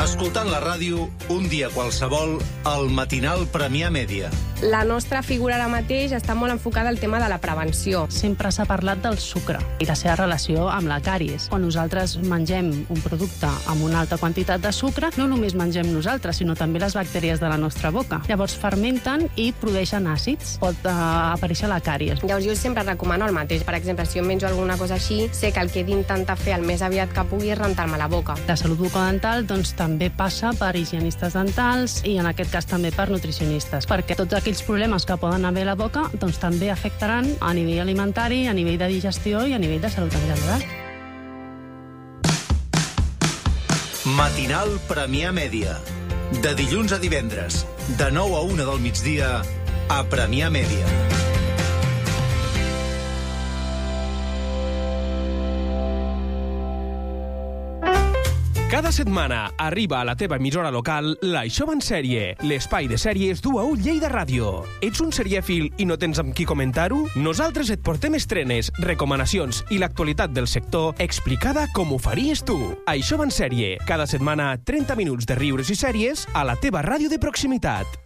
Escoltant la ràdio, un dia qualsevol, al matinal Premià Mèdia. La nostra figura ara mateix està molt enfocada al tema de la prevenció. Sempre s'ha parlat del sucre i la seva relació amb la càries. Quan nosaltres mengem un producte amb una alta quantitat de sucre, no només mengem nosaltres, sinó també les bactèries de la nostra boca. Llavors fermenten i produeixen àcids. Pot aparèixer la càries. Llavors jo sempre recomano el mateix. Per exemple, si jo menjo alguna cosa així, sé que el que he d'intentar fer el més aviat que pugui és rentar-me la boca. La salut bucodental també passa per higienistes dentals i en aquest cas també per nutricionistes, perquè tots aquells problemes que poden haver a la boca també afectaran a nivell alimentari, a nivell de digestió i a nivell de salut en general. Matinal Premià Mèdia. De dilluns a divendres, de 9 a 1 del migdia, a Premià Mèdia. Cada setmana arriba a la teva emissora local l'Això va en sèrie, l'espai de sèries du a u Lleida Ràdio. Ets un serièfil i no tens amb qui comentar-ho? Nosaltres et portem estrenes, recomanacions i l'actualitat del sector explicada com ho faries tu. Això va en sèrie, cada setmana 30 minuts de riures i sèries a la teva ràdio de proximitat.